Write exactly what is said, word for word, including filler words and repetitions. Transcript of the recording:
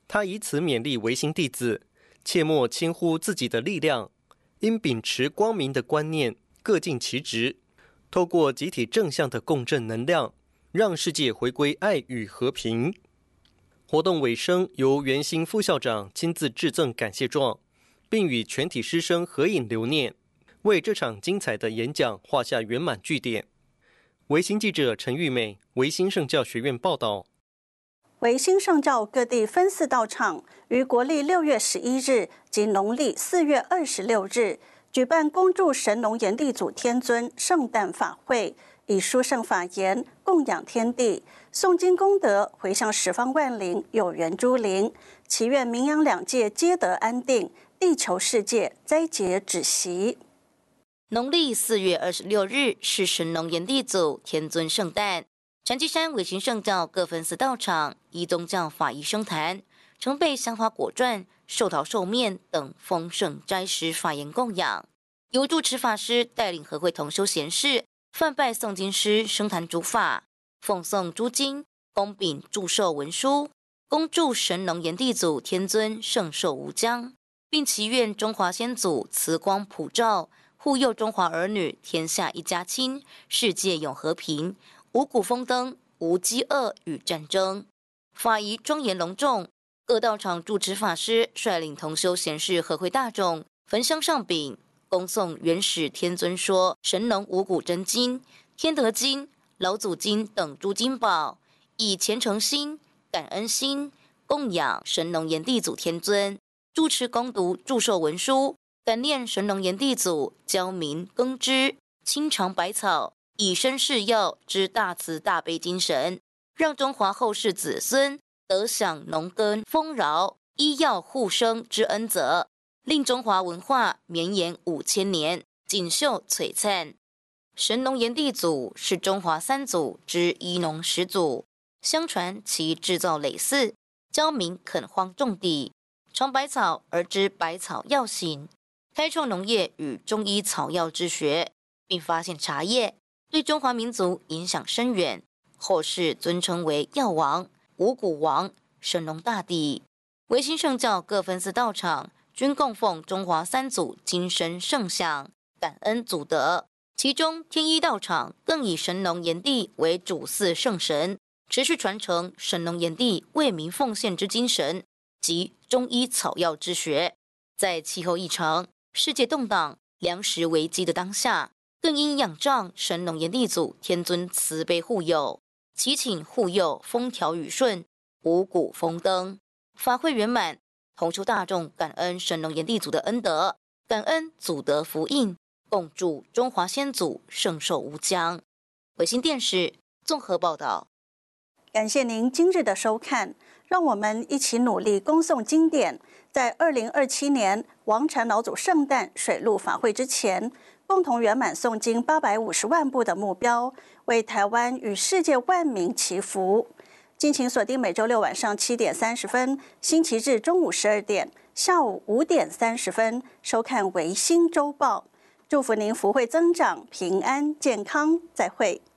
他以此勉励维新弟子，切莫轻忽自己的力量，应秉持光明的观念，各尽其职，透过集体正向的共振能量，让世界回归爱与和平。活动尾声，由元新副校长亲自致赠感谢状，并与全体师生合影留念，为这场精彩的演讲画下圆满句点。维新记者陈玉美，维新圣教学院报道。 维新圣教各地分寺道场于国历六月十一日及农历四月二十六日举办恭祝神农炎帝祖天尊圣诞法会，以殊胜法言供养天地，诵经功德回向十方万灵有缘诸灵，祈愿名扬两界皆得安定，地球世界灾劫止息。 农历四月二十六日是神农炎帝祖天尊圣诞。禅机山维新圣教各分寺道场依宗教法仪生坛，常备香花果馔、寿桃寿面等丰盛斋食法言供养。由住持法师带领和会同修贤士泛拜诵经师生坛主法，奉诵诸经，恭禀祝寿文书，恭祝神农炎帝祖天尊圣寿无疆，并祈愿中华先祖慈光普照，护佑中华儿女天下一家亲，世界永和平。五谷丰登，无饥饿与战争。法仪庄严隆重，各道场住持法师率领同修贤士和会大众焚香上饼，恭诵元始天尊说神农五谷真经、天德经、老祖经等诸经宝，以虔诚心、感恩心供养神农炎帝祖天尊，住持恭读祝寿文书，感念神农炎帝祖教民耕织，亲尝百草，以身试药之大慈大悲精神，让中华后世子孙得享农耕丰饶、医药护生之恩泽，令中华文化绵延五千年，锦绣璀璨。神农炎帝祖是中华三祖之一农始祖，相传其制造耒耜，教民垦荒种地，尝百草而知百草药行，开创农业与中医草药之学，并发现茶叶对中华民族影响深远，后世尊称为药王、五谷王、神农大帝。维新圣教各分寺道场均供奉中华三祖金身圣像，感恩祖德。其中天一道场更以神农炎帝为主祀圣神，持续传承神农炎帝为民奉献之精神及中医草药之学。在气候异常、世界动荡、粮食危机的当下，更因仰仗神农炎帝祖天尊慈悲护佑，祈请护佑风调雨顺、五谷丰登，法会圆满。同修大众感恩神农炎帝祖的恩德，感恩祖德福印，共祝中华先祖圣寿无疆。维新电视综合报道。 感谢您今日的收看，让我们一起努力恭诵经典，在二零二七年王禅老祖圣诞水陆法会之前，共同圆满诵经八百五十万部的目标，为台湾与世界万民祈福。敬请锁定每周六晚上七点三十分，星期日中午十二点、下午五点三十分收看《维新周报》。祝福您福慧增长、平安健康，再会。